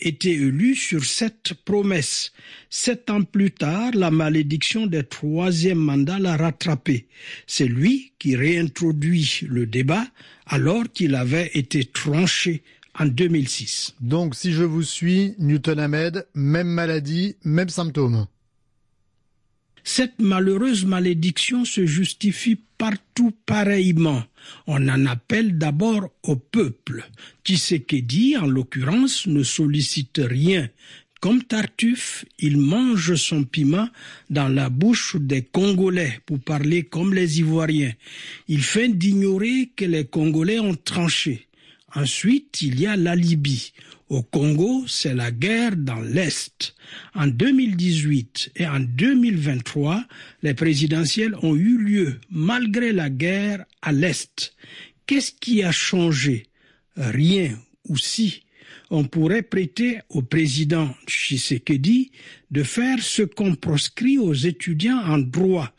été élu sur cette promesse. 7 ans plus tard, la malédiction des 3e mandats l'a rattrapé. C'est lui qui réintroduit le débat alors qu'il avait été tranché en 2006. Donc, si je vous suis, Newton Ahmed, même maladie, même symptômes. Cette malheureuse malédiction se justifie partout pareillement. On en appelle d'abord au peuple. Tshisekedi, en l'occurrence, ne sollicite rien. Comme Tartuffe, il mange son piment dans la bouche des Congolais, pour parler comme les Ivoiriens. Il feint d'ignorer que les Congolais ont tranché. Ensuite, il y a la Libye. Au Congo, c'est la guerre dans l'Est. En 2018 et en 2023, les présidentielles ont eu lieu malgré la guerre à l'Est. Qu'est-ce qui a changé? Rien, ou si. On pourrait prêter au président Tshisekedi de faire ce qu'on proscrit aux étudiants en droit.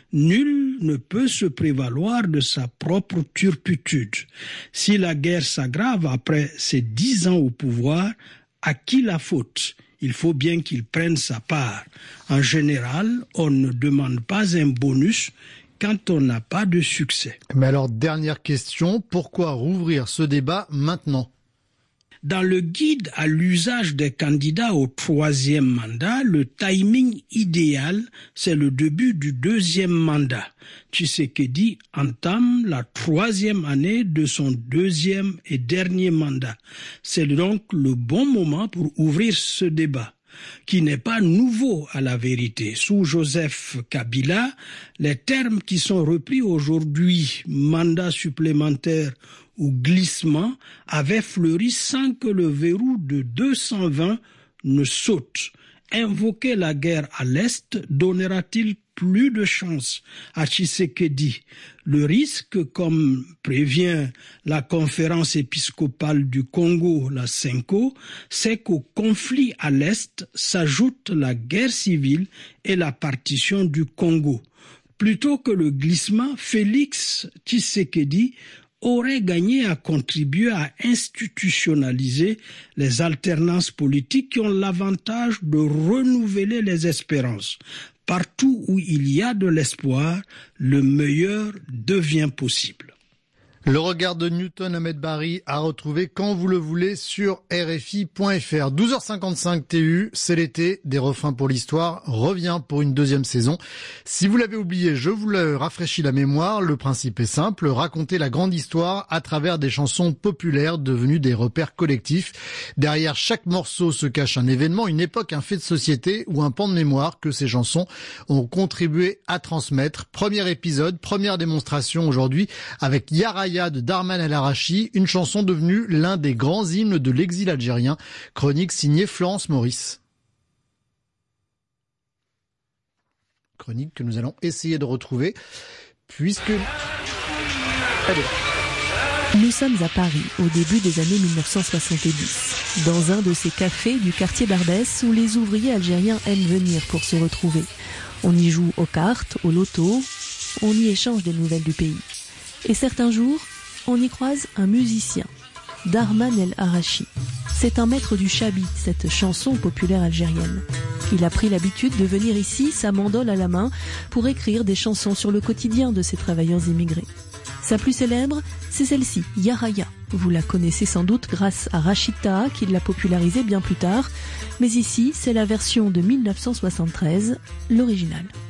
Nul ne peut se prévaloir de sa propre turpitude. Si la guerre s'aggrave après ses 10 ans au pouvoir, à qui la faute? Il faut bien qu'il prenne sa part. En général, on ne demande pas un bonus quand on n'a pas de succès. Mais alors, dernière question, pourquoi rouvrir ce débat maintenant ? Dans le guide à l'usage des candidats au 3e mandat, le timing idéal, c'est le début du 2e mandat. Tshisekedi entame la 3e année de son 2e et dernier mandat. C'est donc le bon moment pour ouvrir ce débat, qui n'est pas nouveau à la vérité. Sous Joseph Kabila, les termes qui sont repris aujourd'hui, mandat supplémentaire ou glissement, avaient fleuri sans que le verrou de 220 ne saute. Invoquer la guerre à l'Est donnera-t-il plus de chance à Tshisekedi? Le risque, comme prévient la conférence épiscopale du Congo, la CENCO, c'est qu'au conflit à l'Est s'ajoute la guerre civile et la partition du Congo. Plutôt que le glissement, Félix Tshisekedi aurait gagné à contribuer à institutionnaliser les alternances politiques qui ont l'avantage de renouveler les espérances. Partout où il y a de l'espoir, le meilleur devient possible. Le regard de Newton Ahmed Barry à retrouver quand vous le voulez sur RFI.fr. 12h55 TU, c'est l'été, des refrains pour l'histoire, revient pour une 2e saison. Si vous l'avez oublié, je vous le rafraîchis la mémoire. Le principe est simple, raconter la grande histoire à travers des chansons populaires devenues des repères collectifs. Derrière chaque morceau se cache un événement, une époque, un fait de société ou un pan de mémoire que ces chansons ont contribué à transmettre. Premier épisode, première démonstration aujourd'hui avec Yaraya de Darman El Arachi, une chanson devenue l'un des grands hymnes de l'exil algérien. Chronique signée Florence Maurice. Chronique que nous allons essayer de retrouver, puisque... Nous sommes à Paris, au début des années 1970, dans un de ces cafés du quartier Barbès où les ouvriers algériens aiment venir pour se retrouver. On y joue aux cartes, au loto, on y échange des nouvelles du pays. Et certains jours, on y croise un musicien, Darman El Arachi. C'est un maître du chabi, cette chanson populaire algérienne. Il a pris l'habitude de venir ici, sa mandole à la main, pour écrire des chansons sur le quotidien de ces travailleurs immigrés. Sa plus célèbre, c'est celle-ci, Yaraya. Vous la connaissez sans doute grâce à Rachid Taha, qui l'a popularisée bien plus tard. Mais ici, c'est la version de 1973, l'original.